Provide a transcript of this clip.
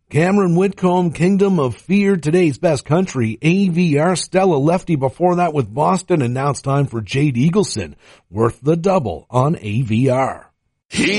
Cameron Whitcomb, Kingdom of Fear, Today's Best Country, AVR, Stella Lefty before that with Boston, and now it's time for Jade Eagleson, Worth the Double on AVR.